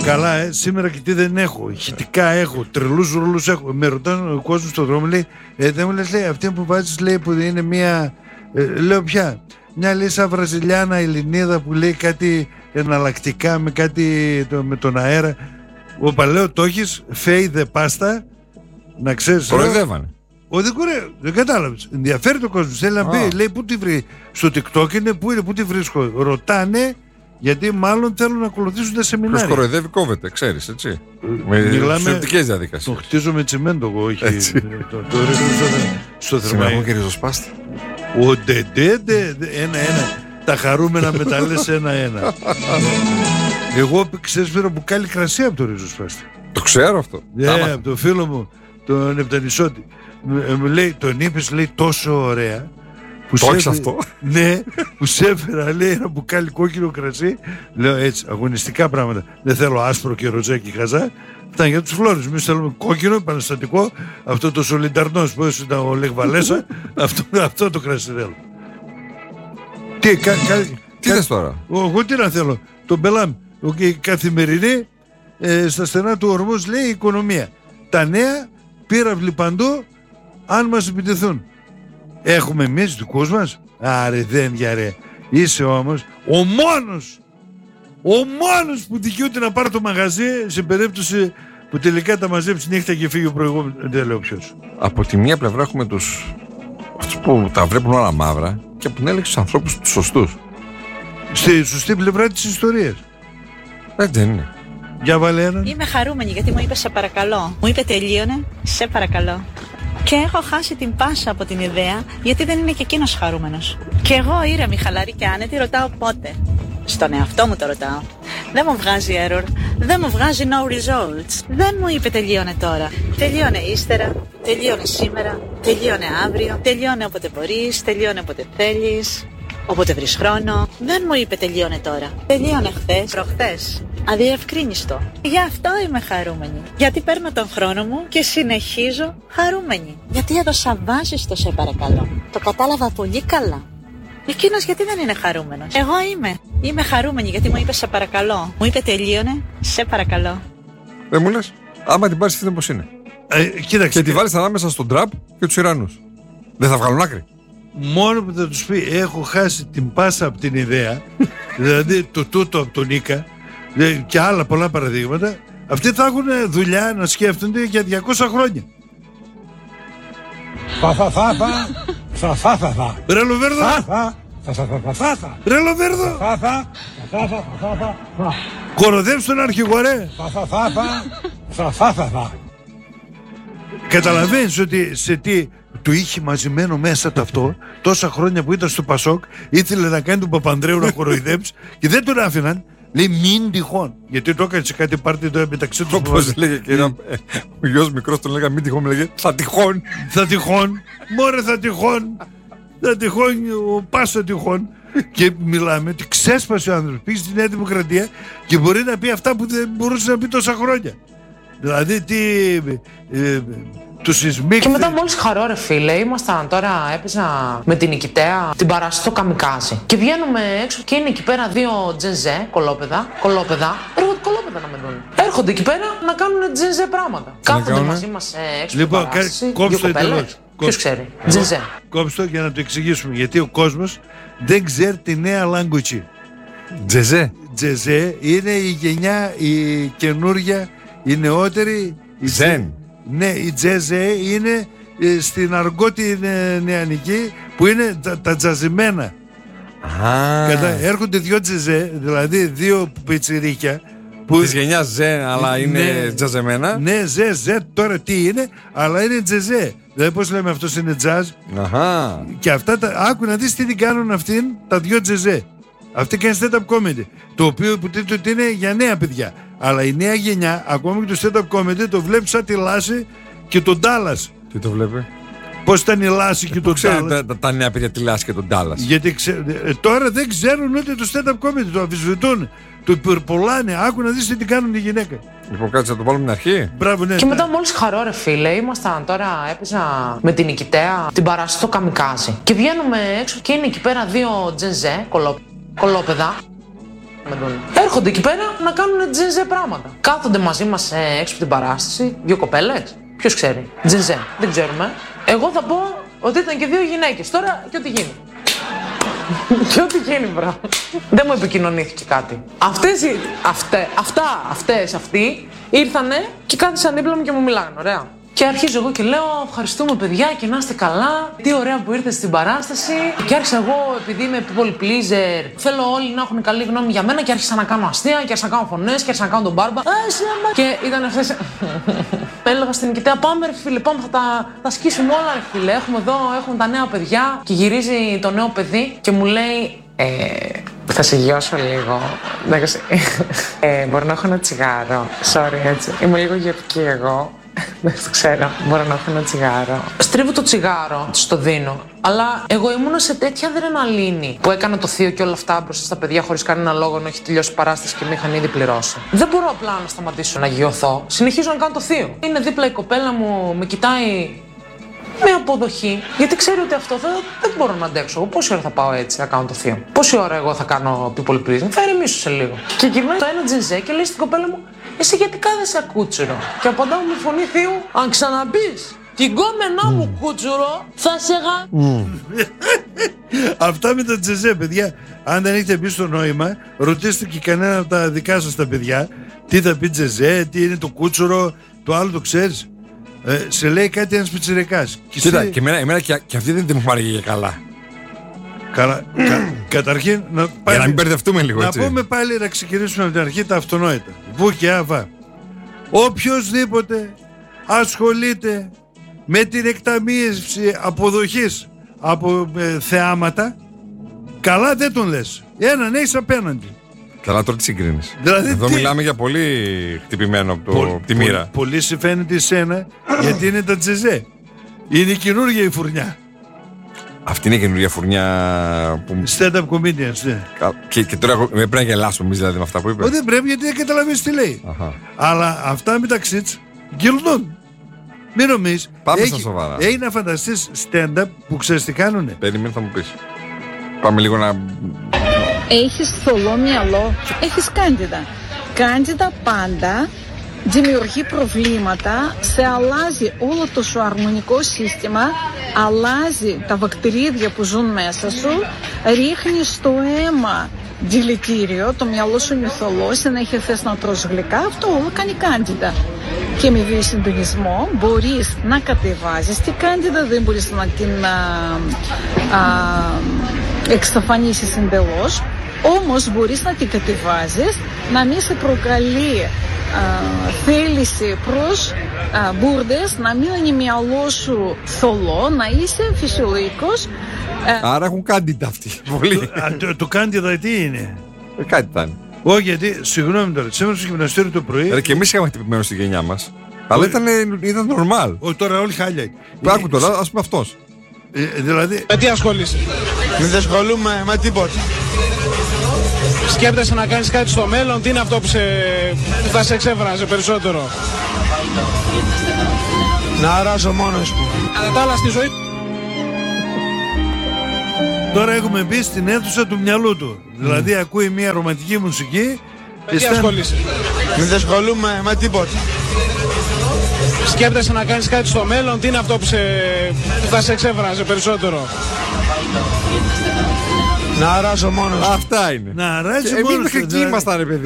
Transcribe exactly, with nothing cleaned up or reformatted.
Καλά, ε, σήμερα και τι δεν έχω. Ηχητικά έχω, τρελούς ρόλους έχω. Με ρωτάνε ο κόσμος στον δρόμο, λέει, ε, δεν μου λες, λέει, αυτή που βάζεις, λέει, που είναι μια. Ε, λέω πια. Μια λέει σαν Βραζιλιάνα Ελληνίδα που λέει κάτι εναλλακτικά με κάτι το, με τον αέρα. Ο παλαιό το έχεις, φέιδε πάστα. Να ξέρεις. Κοροϊδεύανε. Ο δεν κορέ, δεν κατάλαβες. Ενδιαφέρει το κόσμο. Θέλει να πει, λέει, πού τη βρει. Στο TikTok είναι, πού είναι, πού τη βρίσκω. Ρωτάνε. Γιατί μάλλον θέλουν να ακολουθήσουν τα σεμινάρια. Ποιος κοροϊδεύει, κόβεται, ξέρεις, έτσι. Με σωτικές διαδικασίες. Το χτίζω με τσιμέντο εγώ, όχι. Το, το ρίχνω στο θερμαϊκό. Σήμερα και ριζοσπάστη. Ο ντεντέντε, ένα-ένα. Τα χαρούμενα με τα λες ένα-ένα. Εγώ ξέρεις πήρα μπουκάλι κρασί από το ριζοσπάστη. Το ξέρω αυτό. Ναι, yeah, από το φίλο μου, τον Επτανισότη. Μου λέει, τον είπες, λέει, τόσο ωραία. Που το έχεις αυτό. Ναι, που σε έφερα, λέει, ένα μπουκάλι κόκκινο κρασί. Λέω έτσι, αγωνιστικά πράγματα. Δεν θέλω άσπρο και ροζέκι χαζά. Φτάνει για τους φλόρους. Εμείς θέλουμε κόκκινο, επαναστατικό. Αυτό το σολινταρνός που ήταν ο Λεγβαλέσα. αυτό, αυτό το κρασί θέλω. Τι, κα, κα, τι θες τώρα. Εγώ τι να θέλω. Τον Μπελάμ. Η καθημερινή ε, στα στενά του ορμούς λέει οικονομία. Τα νέα πύραυλοι παντού αν μας επιτεθούν. Έχουμε εμείς δικούς μας. Άρε δεν για ρε. Είσαι όμως ο μόνος Ο μόνος που δικαιούται να πάρει το μαγαζί σε περίπτωση που τελικά τα μαζέψει νύχτα και φύγει ο προηγούμενος. Δεν λέω ποιος. Από τη μία πλευρά έχουμε τους αυτούς που τα βλέπουν όλα μαύρα και από την άλλη τους ανθρώπους τους σωστούς. Στη σωστή πλευρά της ιστορίας. Ε, δεν είναι. Για βάλε έναν. Είμαι χαρούμενη γιατί μου είπε σε παρακαλώ. Μου είπε τελείωνε, σε παρακαλώ. Και έχω χάσει την πάσα από την ιδέα γιατί δεν είναι και εκείνος χαρούμενος. Και εγώ ήρεμη, χαλαρή και άνετη ρωτάω πότε. Στον εαυτό μου το ρωτάω. Δεν μου βγάζει error, δεν μου βγάζει no results. Δεν μου είπε τελείωνε τώρα. Τελείωνε ύστερα, τελείωνε σήμερα, τελείωνε αύριο, τελείωνε όποτε μπορείς, τελείωνε όποτε θέλεις, όποτε βρεις χρόνο. Δεν μου είπε τελείωνε τώρα. Τελείωνε χθες, προχθές. Αδιευκρίνιστο. Γι' αυτό είμαι χαρούμενη. Γιατί παίρνω τον χρόνο μου και συνεχίζω χαρούμενη. Γιατί έδωσα βάση στο σε παρακαλώ. Το κατάλαβα πολύ καλά. Εκείνος γιατί δεν είναι χαρούμενος. Εγώ είμαι. Είμαι χαρούμενη γιατί μου είπε σε παρακαλώ. Μου είπε τελείωνε, σε παρακαλώ. Δεν μου λες, άμα την πάρεις αυτή πώς είναι. Ε, κοίταξε. Και τη βάλεις ανάμεσα στον Τραμπ και τους Ιρανούς. Δεν θα βγάλουν άκρη. Μόνο που θα τους πει έχω χάσει την πάσα από την ιδέα, δηλαδή το τούτο από τον Νίκα και άλλα πολλά παραδείγματα, αυτοί θα έχουν δουλειά να σκέφτονται για διακόσια χρόνια. Θα θα θα θα θα θα θα θα Ρε Λοβέρδο. Θα θα θα θα θα θα θα Ρε Λοβέρδο. Θα θα θα θα θα θα Κοροδεύεις τον αρχηγό ρε. Θα θα θα θα θα θα θα Καταλαβαίνεις ότι σε τι του είχε μαζεμένο μέσα το αυτό τόσα χρόνια που ήταν στο Πασόκ, ήθελε να κάνει τον Παπανδρέου να κοροϊδέψει και δεν τον άφηναν. Λέει μην τυχόν. Γιατί το έκανε σε κάτι πάρτι εδώ μεταξύ του. Όπως λέγε και ένα, ο γιος μικρός τον λέγα μην τυχόν, με λέγε θα τυχόν. Θα τυχόν. Μωρέ θα τυχόν. Θα τυχόν, ο πάσα τυχόν. Και μιλάμε ότι ξέσπασε ο άνθρωπος. Πήγε στη Νέα Δημοκρατία και μπορεί να πει αυτά που δεν μπορούσε να πει τόσα χρόνια. Δηλαδή τι. Ε, του σεισμίχθη. Και μετά μόλις χαρώ ρε φίλε, ήμασταν τώρα, έπαιζα με την Νικητέα την παράσταση στο Καμικάζι. Και βγαίνουμε έξω και είναι εκεί πέρα δύο τζεζέ, κολόπεδα, κολόπεδα, έρχονται κολόπεδα να με δουν. Έρχονται εκεί πέρα να κάνουν τζεζέ πράγματα. Κάθονται μαζί μας έξω. Λοιπόν, στην παράσταση, κόψτε δύο κοπέλες. εντελώς. Ποιος ξέρει, τζεζέ. Κόψτε το για να το εξηγήσουμε. Γιατί ο κόσμος δεν ξέρει τη νέα λάγκουτσι. Τζεζέ. Τζεζέ είναι η γενιά, η καινούρια, η νεότερη. Η Ζεν. Ναι, η τζεζέ είναι ε, στην αργό την ε, νεανική που είναι τα, τα τζαζιμένα. Α. Κατα, έρχονται δύο τζεζέ, δηλαδή δύο πιτσιρίκια. Που, της γενιάς ζεν, αλλά είναι ναι, τζαζεμένα. Ναι, ζε, ζε, τώρα τι είναι, αλλά είναι τζεζέ. Δηλαδή πώς λέμε αυτός είναι τζαζ. Αχα. Και αυτά τα, άκου να δεις τι την κάνουν αυτήν τα δυο τζεζέ. Αυτή κάνει stand-up comedy. Το οποίο υποτίθεται ότι είναι για νέα παιδιά. Αλλά η νέα γενιά, ακόμα και το stand-up comedy, το βλέπει σαν τη Λάση και τον Ντάλλας. Τι το βλέπει. Πώς ήταν η Λάση και τον Ντάλλας. Τα, τα, τα νέα παιδιά τη Λάση και τον Ντάλλας. Γιατί ξε... ε, τώρα δεν ξέρουν ούτε το stand-up comedy. Το αμφισβητούν. Το υπερπολάνε. Άκου να δεις τι την κάνουν η γυναίκα. Λοιπόν, κάτσε να το βάλουμε την αρχή. Μπράβο, ναι. Και μετά μόλις χαρώ ρε φίλε, ήμασταν τώρα, έπαιζα με την Νικητέα την παράσταση στο Καμικάζι. Και βγαίνουμε έξω και είναι εκεί πέρα δύο τζεζέ, κολόπεδα. με δουν. Έρχονται εκεί πέρα να κάνουν τζενζέ πράγματα. Κάθονται μαζί μας ε, έξω από την παράσταση, δύο κοπέλες. Ποιος ξέρει. Τζενζέ. Δεν ξέρουμε. Εγώ θα πω ότι ήταν και δύο γυναίκες. Τώρα και ό,τι γίνει. Και ό,τι γίνει, μπρο. Δεν μου επικοινωνήθηκε κάτι. Αυτές, αυτέ, αυτά, αυτές, αυτοί ήρθανε και κάθισαν δίπλα μου και μου μιλάγανε, ωραία. Και αρχίζω εγώ και λέω: ευχαριστούμε παιδιά και να είστε καλά. Τι ωραία που ήρθατε στην παράσταση. Και άρχισα εγώ, επειδή είμαι people pleaser, θέλω όλοι να έχουν καλή γνώμη για μένα. Και άρχισα να κάνω αστεία, και άρχισα να κάνω φωνές, και άρχισα να κάνω τον μπάρμπα. Και ήταν αυτές. Έλεγα στην Νικητέα: πάμε, ρε φίλε, πάμε, θα τα, τα σκίσουμε όλα, ρε φίλε. Έχουμε εδώ, έχουμε τα νέα παιδιά. Και γυρίζει το νέο παιδί και μου λέει: Ε, θα σε γιώσω λίγο. ε, μπορώ να έχω ένα τσιγάρο. Sorry, έτσι. Είμαι λίγο γευκή εγώ. Δεν το ξέρω, μπορώ να έχω ένα τσιγάρο. Στρίβω το τσιγάρο, της το δίνω. Αλλά εγώ ήμουν σε τέτοια αδρεναλίνη που έκανα το θείο και όλα αυτά μπροστά στα παιδιά χωρίς κανένα λόγο να έχει τελειώσει η παράσταση και με είχαν ήδη πληρώσει. Δεν μπορώ απλά να σταματήσω να γιωθώ. Συνεχίζω να κάνω το θείο. Είναι δίπλα η κοπέλα μου, με κοιτάει με αποδοχή, γιατί ξέρει ότι αυτό θα, δεν μπορώ να αντέξω. Πόση ώρα θα πάω έτσι να κάνω το θείο. Πόση ώρα εγώ θα κάνω people pleasing. Θα ηρεμήσω σε λίγο. Και γυρνάει το ένα τζενζέ και λέει στην κοπέλα μου: εσύ γιατί κάθεσαι κούτσουρο? Και απαντάω με φωνή θείου: αν ξαναμπείς την κόμενά μου κούτσουρο, θα σε γα... Αυτά με τα τζενζέ, παιδιά. Αν δεν έχετε μπει στο νόημα, ρωτήστε και κανένα από τα δικά σας τα παιδιά τι θα πει τζενζέ, τι είναι το κούτσουρο, το άλλο το ξέρεις. Ε, σε λέει κάτι ένας πιτσιρικάς. Κοίτα, σε... και εμένα, εμένα και, και αυτή δεν μου πάρει για καλά. Καλά. κα, καταρχήν, να, πάλι, για να μην μπερδευτούμε λίγο, να έτσι. πούμε πάλι, να ξεκινήσουμε από την αρχή τα αυτονόητα. Βου και άβα. Οποιοςδήποτε ασχολείται με την εκταμείευση αποδοχής από ε, θεάματα, καλά δεν τον λες. Έναν έχεις απέναντι. Καλά, τώρα τι συγκρίνεις. Δηλαδή, εδώ τι... μιλάμε για πολύ χτυπημένο από το, Πο, τη μοίρα. Πο, πολύ σε φαίνεται εσένα, γιατί είναι τα τζεζέ. Είναι η καινούργια η φουρνιά. Αυτή είναι η καινούργια φουρνιά που... Stand-up comedians, ναι. Και, και τώρα πρέπει να γελάσουμε εμείς δηλαδή με αυτά που είπε. Ο, δεν πρέπει, γιατί δεν καταλαβαίνεις τι λέει. Αχα. Αλλά αυτά μεταξύ της γκυλνούν. Μην νομίζεις. Πάμε έχει, στα σοβαρά. Έχει να φανταστείς stand-up που ξέρεις τι κάνουνε. Περιμένει, θα μου πεις. Πάμε λίγο να... Έχεις θολό μυαλό, έχεις Κάντιδα. Κάντιδα πάντα δημιουργεί προβλήματα, σε αλλάζει όλο το σου αρμονικό σύστημα, αλλάζει τα βακτηρίδια που ζουν μέσα σου, ρίχνει στο αίμα δηλητήριο, το μυαλό σου είναι θολό, συνέχεια θες να τρως γλυκά, αυτό όλο κάνει Κάντιδα. Και με βιοσυντονισμό μπορείς να κατεβάζεις την Κάντιδα, δεν μπορείς να την α, α, εξαφανίσεις εντελώς, όμως μπορείς να την κατεβάζεις, να μην σε προκαλεί α, θέληση προς α, μπουρδες, να μην είναι μυαλό σου θολό, να είσαι φυσιολογικός. Άρα έχουν Κάντιδα αυτοί. Πολύ. Το, το Κάντιδα τι είναι? Ε, κάτι ήταν. Όχι, γιατί, συγγνώμη τώρα, σήμερα στο γυμναστήριο το πρωί. Ε, και εμείς είχαμε χτυπημένο στη γενιά μας. Αλλά ήταν, ήταν normal. Όχι, τώρα όλοι χάλια. Άκου τώρα, ας πούμε αυτός. Ε, δηλαδή. Με τι ασχολείσαι? Δεν ασχολούμαι με τίποτα. Σκέπτεσαι να κάνεις κάτι στο μέλλον, τι είναι αυτό που, σε, που θα σε εξέφραζε περισσότερο? Να αράζω μόνος μου. Αλλά τα άλλα στη ζωή. Τώρα έχουμε μπει στην αίθουσα του μυαλού του. Mm. Δηλαδή ακούει μια ρομαντική μουσική. Με τι ασχολείσαι? Δεν ασχολούμαι με τίποτα. Σκέπτεσαι να κάνεις κάτι στο μέλλον, τι είναι αυτό που, σε, που θα σε εξέφραζε περισσότερο? Να αράζω μόνος. Αυτά είναι. Να αράζει μόνος. Εμείς μέχρι εκεί ήμασταν, ρε παιδί.